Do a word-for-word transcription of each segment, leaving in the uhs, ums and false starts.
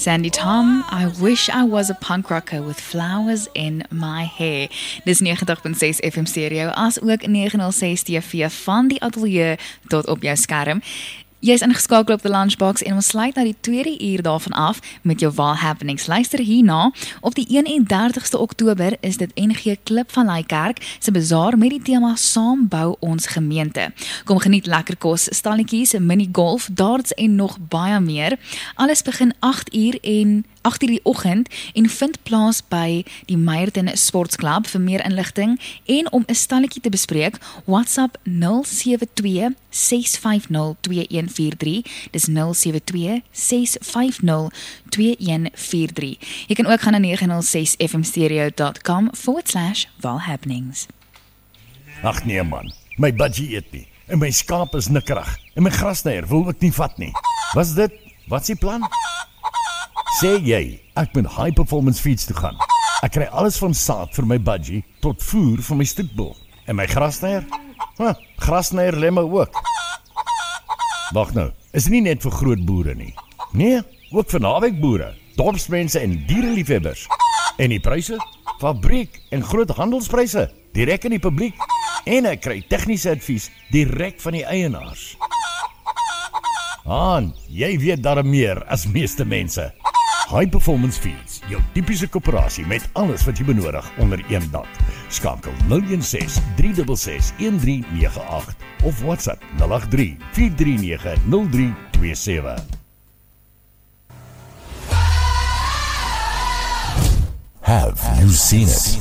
Sandy Tom, I wish I was a punk rocker with flowers in my hair. Dis negentig punt ses F M stereo, as ook negen nul ses T V van die ateljee tot op jou skerm. Jy is ingeskakel op die Lunchbox en ons sluit na die tweede uur daarvan af met jou Waal Happenings. Luister hierna, op die eenendertigste Oktober is dit N G Klipvallei Kerk se bazaar met die tema Saam bou ons gemeente. Kom geniet lekker kos, stalletjies, mini golf, darts en nog baie meer. Alles begin agt uur en agt uur die oggend en vind plaas by die Meyerton Sportsklub. Vir meer inligting en om 'n stalletjie te bespreek, WhatsApp nul sewe twee ses vyf nul twee een vier drie. Dis nul sewe twee ses vyf nul twee een vier drie. Jy kan ook gaan na negen nul ses f m stereo dot com forward slash Waal Happenings. Ag nee man, my budgie eet nie en my skaap is nikkerig en my grasnyer wil ek nie vat nie. Was dit? Wat's die plan? Sê jy, ek moet high performance feeds toe gaan. Ek kry alles van saad vir my budgie tot voer vir my stoetbul. En my grasnyer? Huh, grasnyer lemme ook. Wag nou, is dit nie net vir groot boere nie? Nee, ook vir naweekboere, dorpsmense en diereliefhebbers. En die pryse? Fabriek en groot handelspryse, direk in die publiek. En ek kry tegniese advies direk van die eienaars. Aan, jy weet darm meer as meeste mense. High Performance Feeds, jou typiese koöperasie met alles wat jy benodig onder een dak. Skakel nul een ses drie ses ses een drie nege agt of WhatsApp nul agt drie vier drie nege nul drie twee sewe. Have you seen it?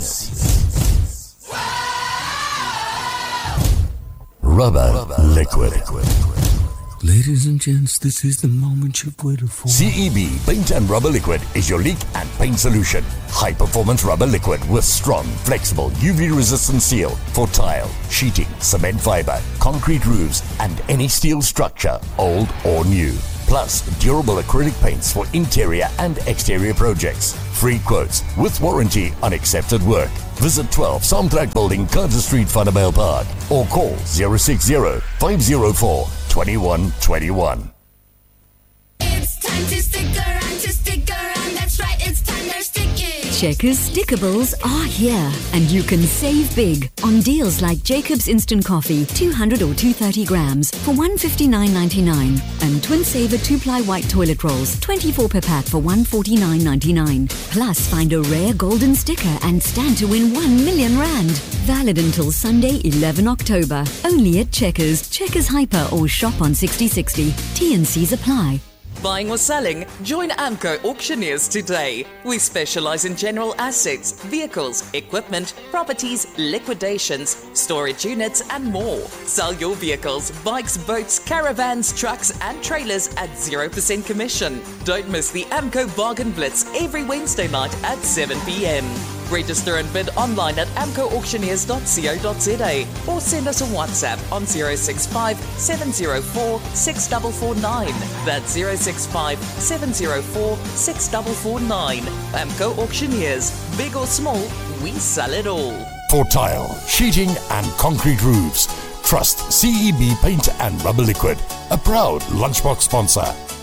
Rubber liquid. Ladies and gents, this is the moment you've waited for. C E B Paint and Rubber Liquid is your leak and paint solution. High performance rubber liquid with strong, flexible, U V-resistant seal for tile, sheeting, cement fiber, concrete roofs, and any steel structure, old or new. Plus, durable acrylic paints for interior and exterior projects. Free quotes with warranty on accepted work. Visit twelve Samtrack Building, Carter Street, Vanderbilt Park, or call zero six zero five zero four two one two one. It's time to stick around, to stick around. That's right, it's time they're sticking. Checkers Stickables are here, and you can save big on deals like Jacob's Instant Coffee, two hundred or two hundred thirty grams for one hundred fifty-nine ninety-nine, and Twin Saver two-ply white toilet rolls, twenty-four per pack for one hundred forty-nine ninety-nine. Plus, find a rare golden sticker and stand to win one million rand. Valid until Sunday, eleventh October. Only at Checkers, Checkers Hyper, or shop on sixty sixty. T and C's apply. Buying or selling? Join Amco Auctioneers today. We specialize in general assets, vehicles, equipment, properties, liquidations, storage units, and more. Sell your vehicles, bikes, boats, caravans, trucks, and trailers at zero percent commission. Don't miss the Amco Bargain Blitz every Wednesday night at seven p m. Register and bid online at amco auctioneers dot co dot za or send us a WhatsApp on zero six five seven zero four six four four nine. That's zero six five seven zero four six four four nine. Amco Auctioneers. Big or small, we sell it all. For tile, sheeting and concrete roofs, trust C E B Paint and Rubber Liquid, a proud Lunchbox sponsor.